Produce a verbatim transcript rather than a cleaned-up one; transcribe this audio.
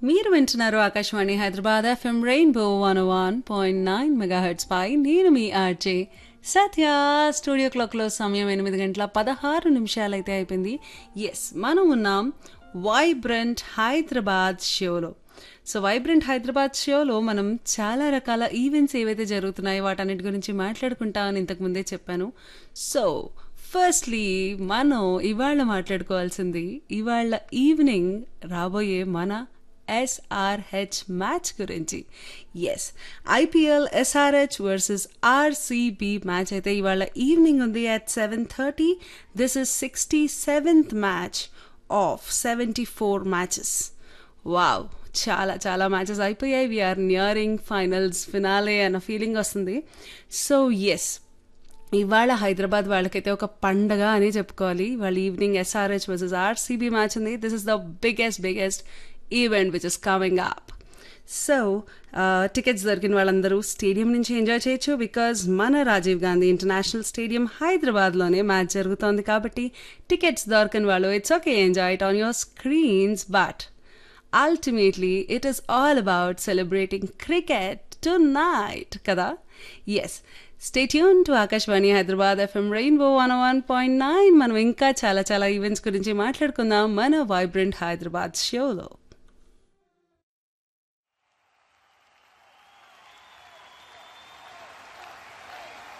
మీరు వింటున్నారు Akashvani Hyderabad FM rainbow one one point nine megahertz పై నేను మీ ఆర్జే సత్య. స్టూడియో క్లాక్లో సమయం ఎనిమిది గంటల పదహారు నిమిషాలైతే అయిపోయింది. ఎస్, మనం ఉన్నాం వైబ్రెంట్ హైదరాబాద్ షోలో. సో వైబ్రెంట్ హైదరాబాద్ షోలో మనం చాలా రకాల ఈవెంట్స్ ఏవైతే జరుగుతున్నాయో వాటన్నిటి గురించి మాట్లాడుకుంటామని ఇంతకుముందే చెప్పాను. సో ఫస్ట్లీ మనం ఇవాళ మాట్లాడుకోవాల్సింది ఇవాళ ఈవినింగ్ రాబోయే మన ఎస్ఆర్హెచ్ మ్యాచ్ గురించి. Yes, IPL SRH versus RCB match అయితే ఇవాళ ఈవినింగ్ ఉంది at seven thirty. This is sixty seventh match of seventy four matches. Wow, చాలా చాలా మ్యాచెస్ అయిపోయాయి. వీఆర్ నియరింగ్ ఫైనల్స్, ఫినాలే అన్న ఫీలింగ్ వస్తుంది. సో ఎస్, ఇవాళ హైదరాబాద్ వాళ్ళకైతే ఒక పండగ అని చెప్పుకోవాలి. వాళ్ళ evening SRH versus RCB match ఉంది. This is the biggest biggest event which is coming up. So tickets దొరికిన వాళ్ళందరూ స్టేడియం నుంచి ఎంజాయ్ చేయొచ్చు. బికాజ్ మన రాజీవ్ గాంధీ ఇంటర్నేషనల్ స్టేడియం హైదరాబాద్లోనే మ్యాచ్ జరుగుతోంది కాబట్టి టికెట్స్ దొరకని వాళ్ళు it's okay, enjoy it on your screens. But ultimately it is all about celebrating cricket tonight kada. Yes, stay tuned to Akashvani Hyderabad F M Rainbow one oh one point nine. మనం ఇంకా చాలా చాలా events గురించి మాట్లాడుకుందాం మన vibrant Hyderabad షోలో.